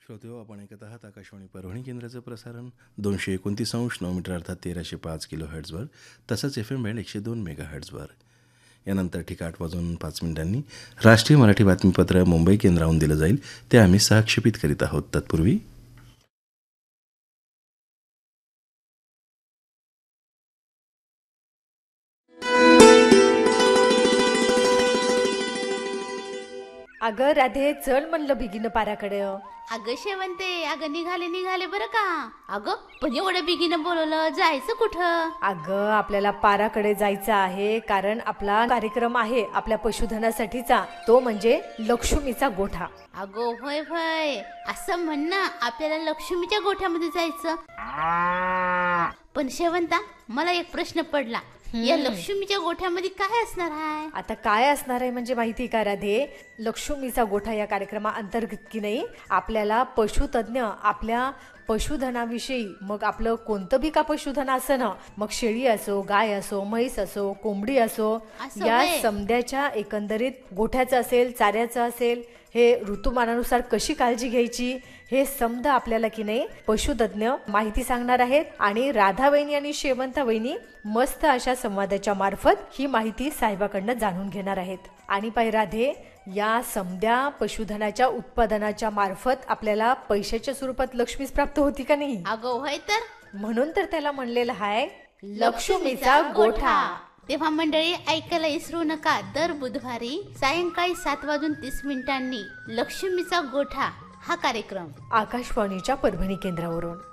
श्रोतेहो, आपण ऐकत आहात आकाशवाणी परभणी केंद्राचं प्रसारण 229.9 मीटर अर्थात 1305 किलो हर्ट्झवर, तसंच FM बँड 102 मेगा हर्ट्झवर. यानंतर ठीक 8:05 राष्ट्रीय मराठी बातमीपत्र मुंबई केंद्रावरून दिलं जाईल, ते आम्ही सहक्षेपित करीत आहोत. तत्पूर्वी अगं राधे, चल म्हणलं बिगीनं पाराकडे. अगं शेवंते, अगं निघाले बरं का. अगं पण एवढं बिगीनं बोलवलं, जायचं कुठं? अगं आपल्याला पाराकडे जायचं आहे, कारण आपला कार्यक्रम आहे आपल्या पशुधनासाठीचा, तो म्हणजे लक्ष्मीचा गोठा. अगो होय होय, असं म्हण ना, आपल्याला लक्ष्मीच्या गोठ्यामध्ये जायचं. पण शेवंता, मला एक प्रश्न पडला, या लक्ष्मीच्या गोठ्यामध्ये काय असणार आहे? आता काय असणार आहे म्हणजे माहिती का राधे, लक्ष्मीचा गोठा या कार्यक्रमाअंतर्गत की नाही आपल्याला पशुतज्ञ आपल्या पशुधनाविषयी, मग आपलं कोणतं बी का पशुधन असं ना, मग शेळी असो, गाय असो, म्हैस असो, कोंबडी असो, या समद्याच्या एकंदरीत गोठ्याचं असेल, चाऱ्याचं असेल, हे ऋतुमानानुसार कशी काळजी घ्यायची, हे समद आपल्याला की नाही पशुतज्ञ माहिती सांगणार आहेत. आणि राधा वहिनी आणि शेवंता वहिनी मस्त अशा संवादाच्या मार्फत ही माहिती साहेबाकडनं जाणून घेणार आहेत. आणि पाय राधे, या समद्या पशुधनाच्या उत्पादनाच्या मार्फत आपल्याला पैशाच्या स्वरूपात लक्ष्मीच प्राप्त होती का नाही? अगो होय तर, म्हणून तर त्याला म्हणलेलं आहे लक्ष्मीचा गोठा. तेव्हा मंडळी, ऐकायला विसरू नका, दर बुधवारी सायंकाळी 7:30 लक्ष्मीचा गोठा हा कार्यक्रम आकाशवाणीच्या परभणी केंद्रावरून.